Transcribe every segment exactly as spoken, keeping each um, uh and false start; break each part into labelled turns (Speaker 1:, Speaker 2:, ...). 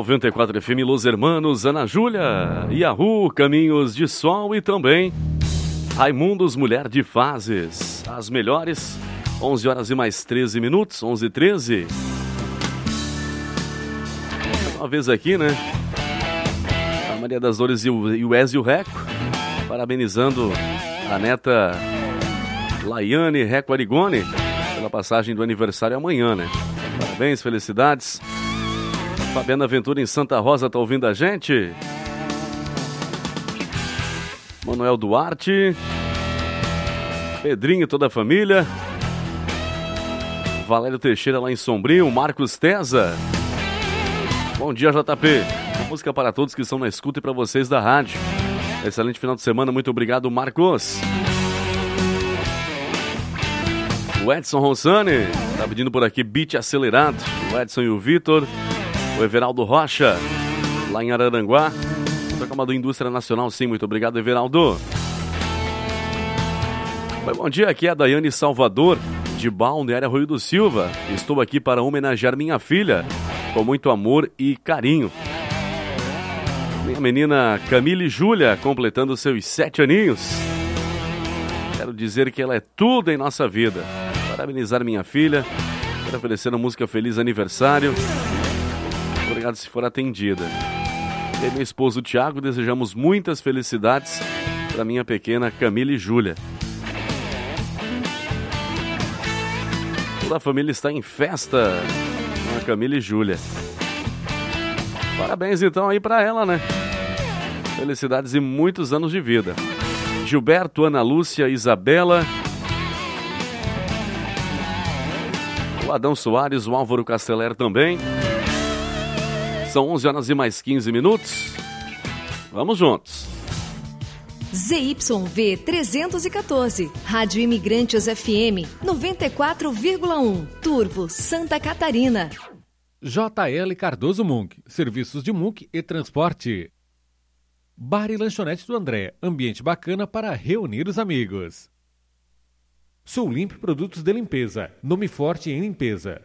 Speaker 1: noventa e quatro F M, Los Hermanos, Ana Júlia, Yahoo, Caminhos de Sol e também Raimundos, Mulher de Fases. As melhores, onze horas e mais treze minutos, onze e treze. Uma vez aqui, né? A Maria das Dores e o Ezio Reco, parabenizando a neta Laiane Reco Arigoni pela passagem do aniversário amanhã, né? Parabéns, felicidades. Fabiana Ventura em Santa Rosa tá ouvindo a gente. Manuel Duarte, Pedrinho e toda a família. Valério Teixeira lá em Sombrio, Marcos Teza. Bom dia, J P. Música para todos que estão na escuta e para vocês da rádio. Excelente final de semana, muito obrigado, Marcos. O Edson Rossani tá pedindo por aqui beat acelerado. O Edson e o Vitor. O Everaldo Rocha, lá em Araranguá. Programa do Indústria Nacional, sim, muito obrigado, Everaldo. Bom dia, aqui é a Daiane Salvador, de Balneário Arroio do Silva. Estou aqui para homenagear minha filha, com muito amor e carinho. Minha menina Camille Júlia, completando seus sete aninhos. Quero dizer que ela é tudo em nossa vida. Parabenizar minha filha, quero oferecer uma música Feliz Aniversário. Obrigado se for atendida. E meu esposo Tiago, desejamos muitas felicidades para minha pequena Camille Júlia. Toda a família está em festa com a Camille e Júlia. Parabéns então aí para ela, né? Felicidades e muitos anos de vida. Gilberto, Ana Lúcia, Isabela, o Adão Soares, o Álvaro Casteller também. São onze horas e mais quinze minutos. Vamos juntos.
Speaker 2: Z Y V trezentos e quatorze, Rádio Imigrantes F M, noventa e quatro vírgula um, Turvo, Santa Catarina.
Speaker 3: J L Cardoso Munk, serviços de Munk e transporte. Bar e lanchonete do André, ambiente bacana para reunir os amigos. Sul Limp Produtos de Limpeza, nome forte em limpeza.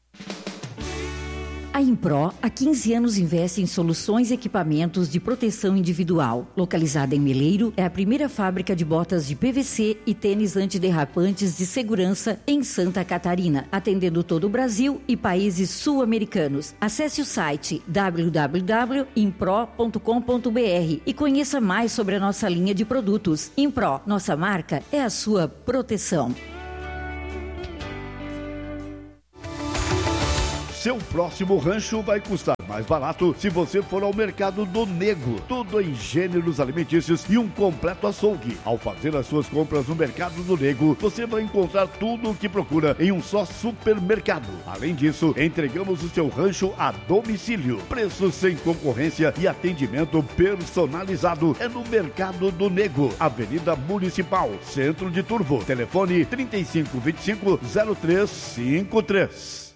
Speaker 4: A Impro, há quinze anos, investe em soluções e equipamentos de proteção individual. Localizada em Meleiro, é a primeira fábrica de botas de P V C e tênis antiderrapantes de segurança em Santa Catarina, atendendo todo o Brasil e países sul-americanos. Acesse o site w w w ponto impro ponto com ponto b r e conheça mais sobre a nossa linha de produtos. Impro, nossa marca é a sua proteção.
Speaker 5: Seu próximo rancho vai custar mais barato se você for ao Mercado do Nego. Tudo em gêneros alimentícios e um completo açougue. Ao fazer as suas compras no Mercado do Nego, você vai encontrar tudo o que procura em um só supermercado. Além disso, entregamos o seu rancho a domicílio. Preços sem concorrência e atendimento personalizado é no Mercado do Nego, Avenida Municipal, Centro de Turvo. Telefone trinta e cinco, vinte e cinco, zero três cinquenta e três.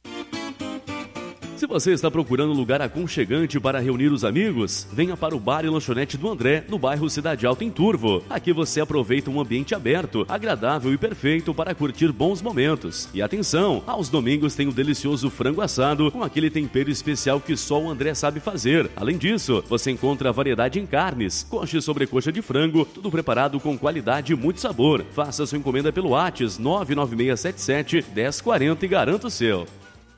Speaker 1: Se você está procurando um lugar aconchegante para reunir os amigos, venha para o Bar e Lanchonete do André, no bairro Cidade Alta, em Turvo. Aqui você aproveita um ambiente aberto, agradável e perfeito para curtir bons momentos. E atenção, aos domingos tem o delicioso frango assado com aquele tempero especial que só o André sabe fazer. Além disso, você encontra variedade em carnes, coxa e sobrecoxa de frango, tudo preparado com qualidade e muito sabor. Faça sua encomenda pelo WhatsApp nove nove seis sete sete, um zero quatro zero e garanta o seu.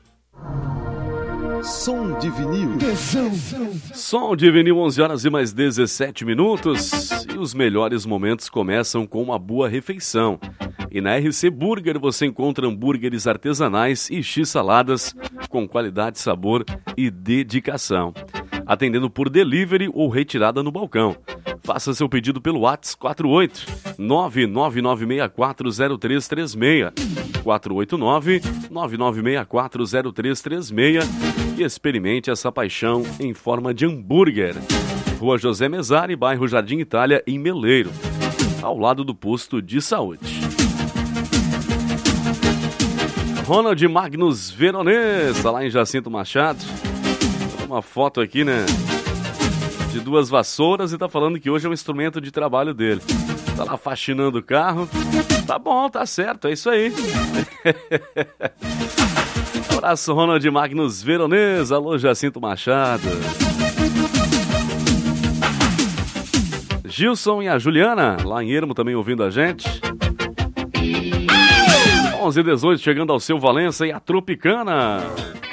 Speaker 6: Som de vinil.
Speaker 1: Som de vinil, onze horas e mais dezessete minutos. E os melhores momentos começam com uma boa refeição. E na R C Burger você encontra hambúrgueres artesanais e x-saladas com qualidade, sabor e dedicação. Atendendo por delivery ou retirada no balcão. Faça seu pedido pelo WhatsApp quatro oito nove nove nove seis quatro zero três três seis. quatro oito nove nove nove seis quatro zero três três seis e experimente essa paixão em forma de hambúrguer. Rua José Mesari, bairro Jardim Itália, em Meleiro, ao lado do posto de saúde. Ronald Magnus Veronês, tá lá em Jacinto Machado. Uma foto aqui, né, de duas vassouras e tá falando que hoje é um instrumento de trabalho dele. Tá lá faxinando o carro. Tá bom, tá certo, é isso aí. Abraço, Ronald Magnus Veronesa. Alô, Jacinto Machado. Gilson e a Juliana, lá em Ermo, também ouvindo a gente. onze e dezoito, chegando ao seu Valença e a Tropicana.